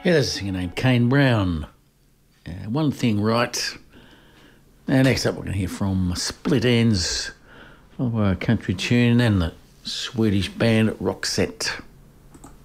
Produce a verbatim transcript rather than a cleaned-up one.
Yeah, there's a singer named Kane Brown. Uh, one Thing Right. Now, next up, we're going to hear from Split Ends of a country tune and the Swedish band Roxette.